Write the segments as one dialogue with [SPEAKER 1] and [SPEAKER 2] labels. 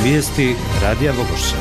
[SPEAKER 1] Vijesti Radija Vogošća.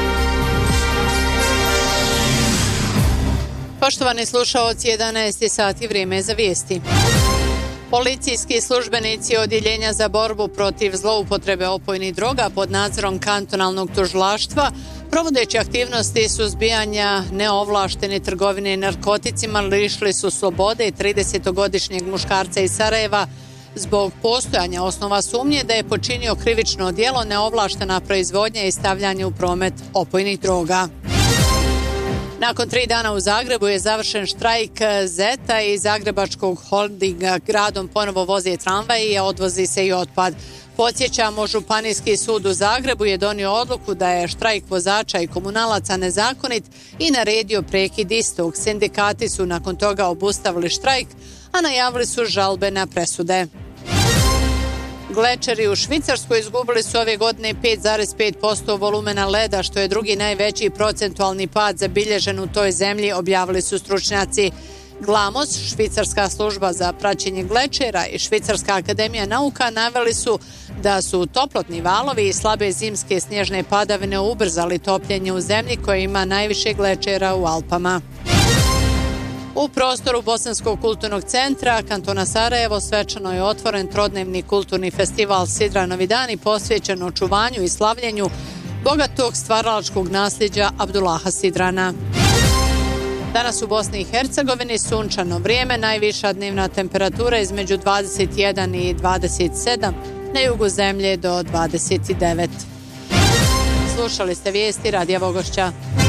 [SPEAKER 2] Poštovani slušaoci, 11 sati, vrijeme za vijesti. Policijski službenici Odjeljenja za borbu protiv zloupotrebe opojnih droga pod nadzorom kantonalnog tužilaštva, provodeći aktivnosti suzbijanja neovlaštene trgovine narkoticima, lišili su slobode 30-godišnjeg muškarca iz Sarajeva zbog postojanja osnova sumnje da je počinio krivično djelo neovlaštena proizvodnja i stavljanje u promet opojnih droga. Nakon 3 dana u Zagrebu je završen štrajk ZET-a i Zagrebačkog holdinga. Gradom ponovo voze tramvaji i odvozi se i otpad. Podsjećamo, Županijski sud u Zagrebu je donio odluku da je štrajk vozača i komunalaca nezakonit i naredio prekid istog. Sindikati su nakon toga obustavili štrajk, a najavili su žalbe na presude. Glečeri u Švicarskoj izgubili su ove godine 5,5% volumena leda, što je drugi najveći procentualni pad zabilježen u toj zemlji, objavili su stručnjaci. GLAMOS, švicarska služba za praćenje glečera, i Švicarska akademija nauka naveli su da su toplotni valovi i slabe zimske snježne padavine ubrzali topljenje u zemlji koja ima najviše glečera u Alpama. U prostoru Bosanskog kulturnog centra kantona Sarajevo svečano je otvoren trodnevni kulturni festival Sidranovi dani posvećen očuvanju i slavljenju bogatog stvaralačkog nasljeđa Abdullaha Sidrana. Danas u Bosni i Hercegovini sunčano vrijeme, najviša dnevna temperatura između 21 i 27, na jugu zemlje do 29. Slušali ste vijesti Radija Vogošća.